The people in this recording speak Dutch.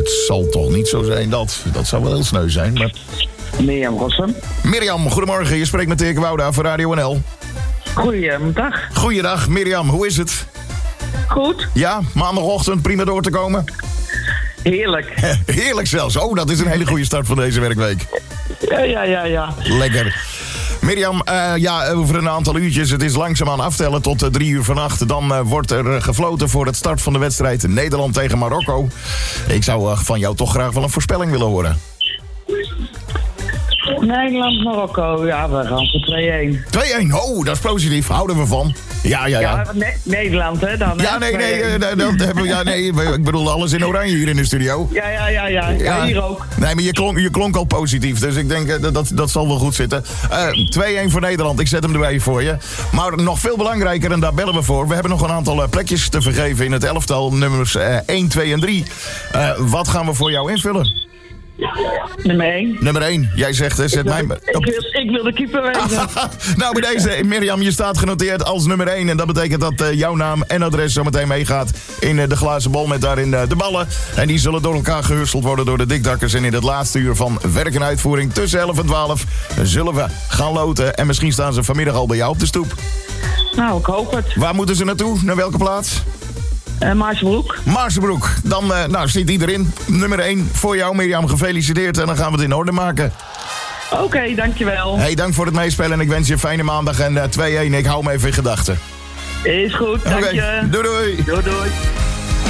het zal toch niet zo zijn dat zou wel heel sneu zijn. Maar... Mirjam Rossum. Mirjam, goedemorgen. Je spreekt met Dirk Wouda voor Radio NL. Goeiedag. Goeiedag, Mirjam. Hoe is het? Goed. Ja, maandagochtend prima door te komen? Heerlijk. Heerlijk zelfs. Oh, dat is een hele goede start van deze werkweek. Ja. Lekker. Mirjam, over een aantal uurtjes. Het is langzaamaan aftellen tot 3 uur vannacht. Dan wordt er gefloten voor het start van de wedstrijd Nederland tegen Marokko. Ik zou van jou toch graag wel een voorspelling willen horen. Nederland-Marokko, ja, we gaan voor 2-1. 2-1, oh, dat is positief. Houden we van. Ja. Nederland, hè, dan. Ja, nee, ik bedoel alles in oranje hier in de studio. Ja, hier ook. Nee, maar je klonk al positief, dus ik denk dat zal wel goed zitten. 2-1 voor Nederland, ik zet hem erbij voor je. Maar nog veel belangrijker, en daar bellen we voor. We hebben nog een aantal plekjes te vergeven in het elftal, nummers 1, 2 en 3. Wat gaan we voor jou invullen? Nummer 1. Nummer 1. Jij zegt, zet mij... Ik wil de keeper weten. Nou, bij deze, Mirjam, je staat genoteerd als nummer 1. En dat betekent dat jouw naam en adres zo meteen meegaat in de glazen bol met daarin de ballen. En die zullen door elkaar gehusteld worden door de dikdakkers. En in het laatste uur van werk en uitvoering tussen 11 en 12 zullen we gaan loten. En misschien staan ze vanmiddag al bij jou op de stoep. Nou, ik hoop het. Waar moeten ze naartoe? Naar welke plaats? Maarsebroek. Maarsebroek. Dan zit die erin. Nummer 1 voor jou, Mirjam. Gefeliciteerd en dan gaan we het in orde maken. Oké, dankjewel. Hey, dank voor het meespelen en ik wens je een fijne maandag en 2-1. Ik hou me even in gedachten. Is goed, dank je. Doei. Doei.